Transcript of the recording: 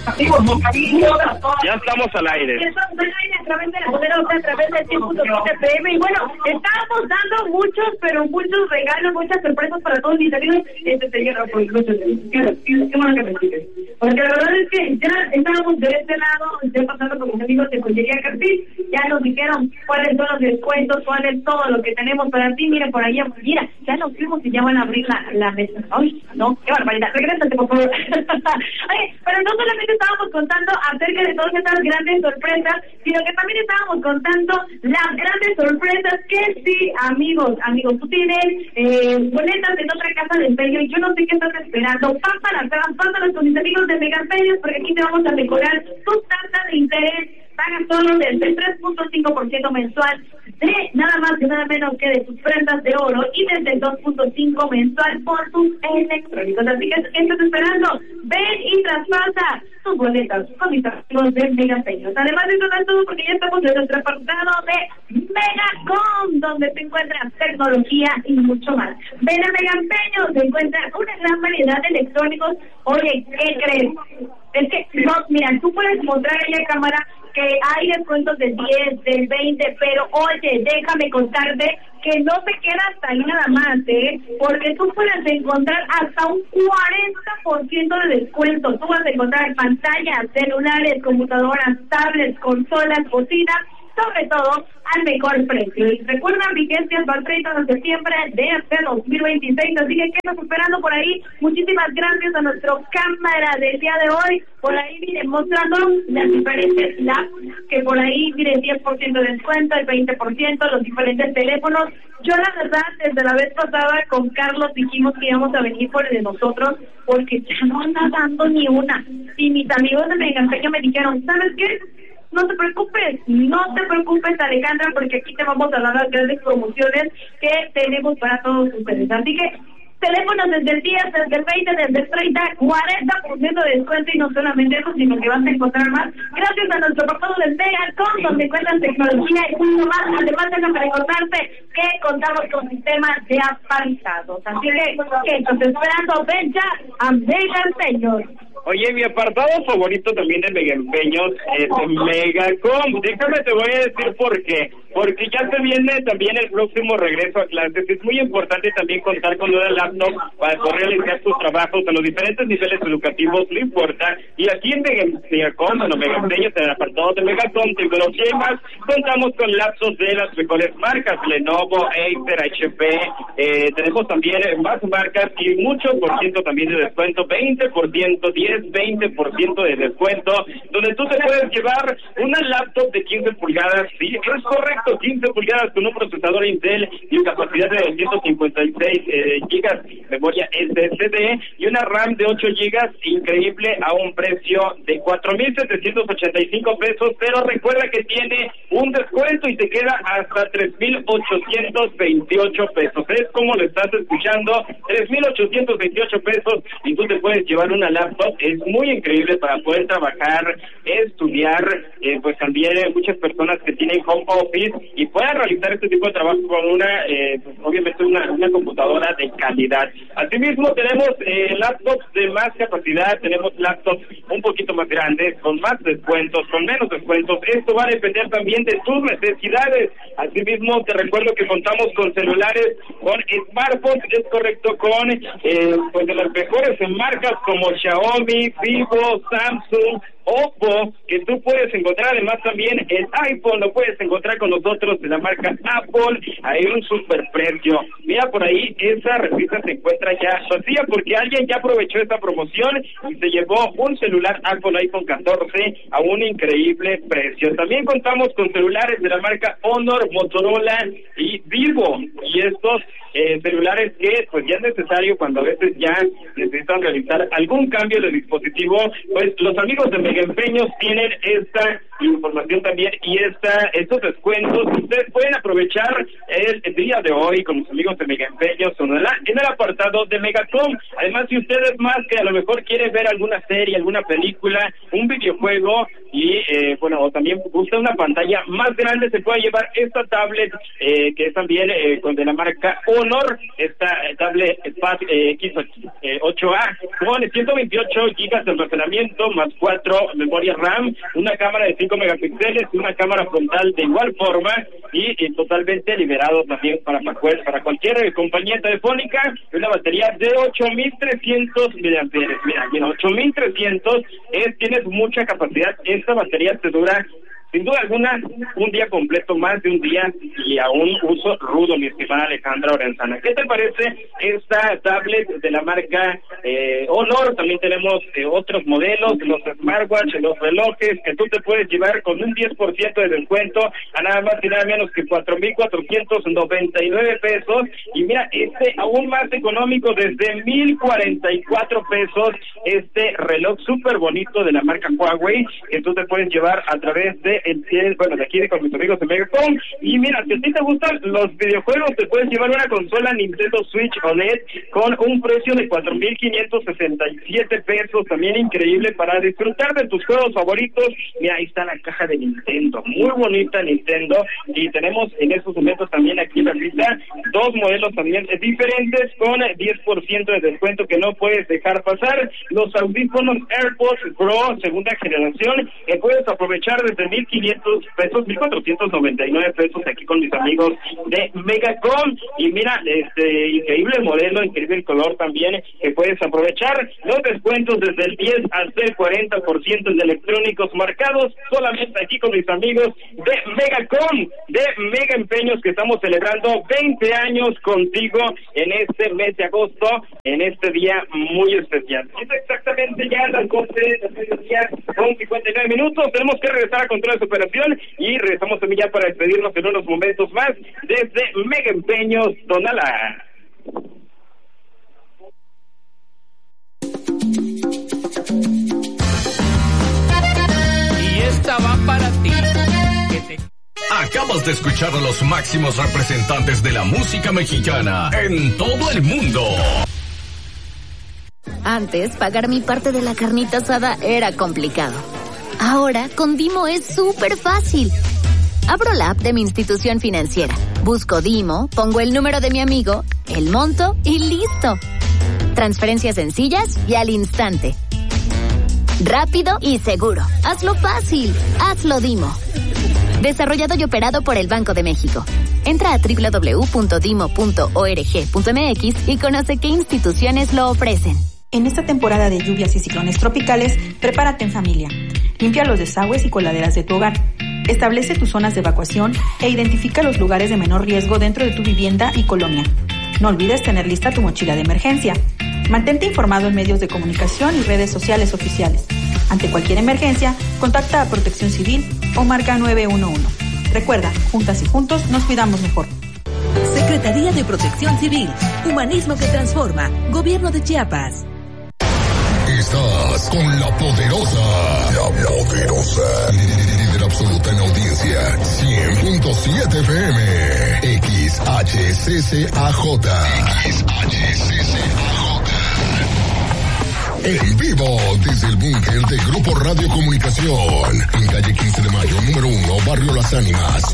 Ya estamos al aire. Ya estamos al aire a través de la poderosa, a través del 100.7 PM. Y bueno, estábamos dando muchos, pero muchos regalos, muchas sorpresas para todos mis amigos. Señor, por incluso, qué bueno que me expliques. Porque la verdad es que ya estábamos de este lado, ya pasando con mis amigos de Joyería Carpil. Ya nos dijeron cuáles son los descuentos, cuál es todo lo que tenemos para ti. Miren, por ahí, mira, ya nos fuimos y ya van a abrir la mesa. Ay, no, qué barbaridad. Regrésate, por favor. Oye, pero no solamente estábamos contando acerca de todas estas grandes sorpresas, sino que también estábamos contando las grandes sorpresas que sí, amigos, tú tienes boletas en otra casa de empeño y yo no sé qué estás esperando. Pásalas con mis amigos de Mega Empeños porque aquí te vamos a mejorar tu tasa de interés. Pagas solo del 3.5% mensual de nada más y nada menos que de tus prendas de oro y desde el 2.5% mensual por tus electrónicos. Así que, ¿qué estás esperando? Ven y traspasa tus boletas con mis amigos de Mega Empeños. Además de eso, no es todo porque ya estamos en nuestro apartado de Megacom, donde se encuentra tecnología y mucho más. Ven a Mega Empeños, se encuentra una gran variedad de electrónicos. Oye, ¿qué crees? Es que, no, mira, tú puedes mostrar en la cámara que hay descuentos del 10, del 20, pero oye, déjame contarte que no te queda hasta ahí nada más, porque tú puedes encontrar hasta un 40% de descuento. Tú vas a encontrar pantallas, celulares, computadoras, tablets, consolas, bocinas, sobre todo al mejor precio. Y recuerda, vigencia hasta el 30 de septiembre de este 2026, así que estamos esperando por ahí. Muchísimas gracias a nuestro cámara del día de hoy, por ahí miren, mostrando las diferentes labs, que por ahí miren 10% de descuento, el 20%, los diferentes teléfonos. Yo la verdad, desde la vez pasada con Carlos dijimos que íbamos a venir por el de nosotros, porque ya no anda dando ni una. Y mis amigos de Mega Empeño me dijeron, ¿sabes qué? No te preocupes, Alejandra, porque aquí te vamos a dar las grandes promociones que tenemos para todos ustedes. Así que teléfonos desde el 10, desde el 20, desde el 30, 40% de descuento, y no solamente eso, sino que vas a encontrar más gracias a nuestro portal del Megacom, donde encuentran tecnología y mucho más. Además, déjame recordarte que contamos con sistemas de aparizados. Así que estás esperando, ven ya a Mega Empeños. Oye, mi apartado favorito también de Mega Empeños es Megacom. Déjame, te voy a decir por qué. Porque ya se viene también el próximo regreso a clases. Es muy importante también contar con una laptop para poder realizar tus trabajos a los diferentes niveles educativos, no importa. Y aquí en Megacom, Mega Empeños, en el apartado de Megacom, tecnología y más, contamos con laptops de las mejores marcas, Lenovo, Acer, HP, tenemos también más marcas y mucho por ciento también de descuento, 20%, 20% de descuento, donde tú te puedes llevar una laptop de 15 pulgadas, sí, es correcto, 15 pulgadas con un procesador Intel y capacidad de 256 gigas de memoria SSD y una RAM de 8 gigas, increíble, a un precio de 4,785 pesos, pero recuerda que tiene un descuento y te queda hasta 3,828 pesos. Es como lo estás escuchando, 3,828 pesos, y tú te puedes llevar una laptop. Es muy increíble para poder trabajar, estudiar, pues también muchas personas que tienen home office y puedan realizar este tipo de trabajo con una, pues obviamente una computadora de calidad. Asimismo tenemos laptops de más capacidad, tenemos laptops un poquito más grandes, con más descuentos, con menos descuentos. Esto va a depender también de tus necesidades. Asimismo te recuerdo que contamos con celulares, con smartphones, es correcto, con pues de las mejores marcas como Xiaomi, Vivo, Samsung, Oppo, que tú puedes encontrar. Además también el iPhone lo puedes encontrar con nosotros de la marca Apple, hay un super precio. Mira, por ahí esa revista se encuentra ya vacía porque alguien ya aprovechó esta promoción y se llevó un celular Apple iPhone 14 a un increíble precio. También contamos con celulares de la marca Honor, Motorola y Vivo, y estos celulares que pues ya es necesario cuando a veces ya necesitan realizar algún cambio de dispositivo, pues los amigos de Mega Empeños tienen esta información también y estos descuentos que ustedes pueden aprovechar el día de hoy con los amigos de Mega Empeños Tonalá en el apartado de Megacom. Además, si ustedes más que a lo mejor quieren ver alguna serie, alguna película, un videojuego y o también gusta una pantalla más grande, se puede llevar esta tablet que es también de la marca Honor, esta tablet Pad X8A con 128 GB de almacenamiento más 4 memorias RAM, una cámara de 5 megapíxeles, una cámara frontal de igual forma y totalmente liberado también para cualquier compañía telefónica, una batería de 8.300 miliamperes. Mira, 8.300 tienes mucha capacidad. Esta batería te dura sin duda alguna un día completo, más de un día y a un uso rudo, mi estimada Alejandra Orenzana. ¿Qué te parece esta tablet de la marca Honor? También tenemos otros modelos, los smartwatch, los relojes que tú te puedes llevar con un 10% de descuento a nada más y nada menos que 4,499 pesos. Y mira, aún más económico, desde 1,044 pesos, este reloj súper bonito de la marca Huawei que tú te puedes llevar a través de de aquí con mis amigos de Megacom. Y mira, si a ti te gustan los videojuegos, te puedes llevar una consola Nintendo Switch OLED con un precio de 4,567 pesos, también increíble para disfrutar de tus juegos favoritos. Mira, ahí está la caja de Nintendo, muy bonita Nintendo, y tenemos en estos momentos también aquí en la lista dos modelos también diferentes con 10% de descuento que no puedes dejar pasar. Los audífonos AirPods Pro segunda generación que puedes aprovechar desde 1,500 pesos, 1,499 pesos aquí con mis amigos de Megacom. Y mira, increíble modelo, increíble color también que puedes aprovechar. Los descuentos desde el 10 hasta el 40% de electrónicos marcados solamente aquí con mis amigos de Megacom, de Mega Empeños, que estamos celebrando 20 años contigo en este mes de agosto, en este día muy especial. Es exactamente ya las 12 de mediodía con 59 minutos. Tenemos que regresar a control de operación y regresamos también ya para despedirnos en unos momentos más desde Mega Empeños Tonalá. Y esta va para ti. Acabas de escuchar a los máximos representantes de la música mexicana en todo el mundo. Antes, pagar mi parte de la carnita asada era complicado. Ahora, con Dimo es súper fácil. Abro la app de mi institución financiera, busco Dimo, pongo el número de mi amigo, el monto y listo. Transferencias sencillas y al instante. Rápido y seguro. Hazlo fácil. Hazlo Dimo. Desarrollado y operado por el Banco de México. Entra a www.dimo.org.mx y conoce qué instituciones lo ofrecen. En esta temporada de lluvias y ciclones tropicales, prepárate en familia. Limpia los desagües y coladeras de tu hogar. Establece tus zonas de evacuación e identifica los lugares de menor riesgo dentro de tu vivienda y colonia. No olvides tener lista tu mochila de emergencia. Mantente informado en medios de comunicación y redes sociales oficiales. Ante cualquier emergencia, contacta a Protección Civil o marca 911. Recuerda, juntas y juntos nos cuidamos mejor. Secretaría de Protección Civil, Humanismo que Transforma, Gobierno de Chiapas. Estás con La Poderosa. La Poderosa. Líder absoluta en audiencia. 100.7 FM. XHCCAJ. En vivo desde el búnker de Grupo Radio Comunicación. En calle 15 de Mayo, número 1, Barrio Las Ánimas.